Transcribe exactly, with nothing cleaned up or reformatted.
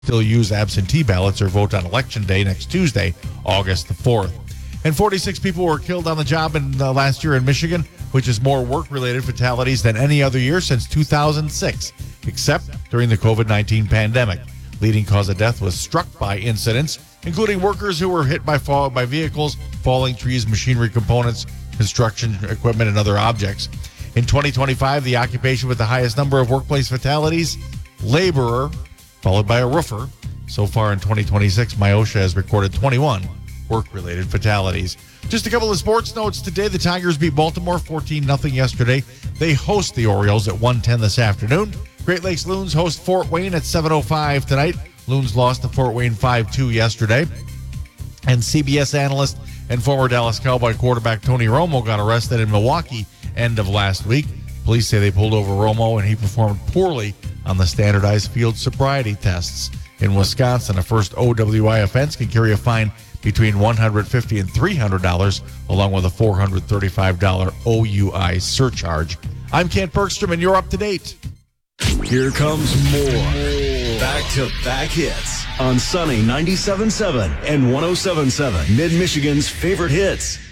still use absentee ballots or vote on Election Day next Tuesday, August the fourth. And forty-six people were killed on the job in uh, last year in Michigan, which is more work-related fatalities than any other year since two thousand six, except during the covid nineteen pandemic. Leading cause of death was struck by incidents, including workers who were hit by fall by vehicles, falling trees, machinery components, construction equipment, and other objects. In twenty twenty-five, the occupation with the highest number of workplace fatalities, laborer, followed by a roofer. So far in twenty twenty-six, Myosha has recorded twenty-one work-related fatalities. Just a couple of sports notes today. The Tigers beat Baltimore fourteen nothing yesterday. They host the Orioles at one ten this afternoon. Great Lakes Loons host Fort Wayne at seven oh five tonight. Loons lost to Fort Wayne five two yesterday. And C B S analyst and former Dallas Cowboy quarterback Tony Romo got arrested in Milwaukee end of last week. Police say they pulled over Romo and he performed poorly on the standardized field sobriety tests. In Wisconsin, a first O W I offense can carry a fine between one hundred fifty dollars and three hundred dollars, along with a four hundred thirty-five dollars O U I surcharge. I'm Kent Bergstrom, and you're up to date. Here comes more back-to-back hits on Sunny ninety-seven point seven and one oh seven point seven, Mid-Michigan's favorite hits.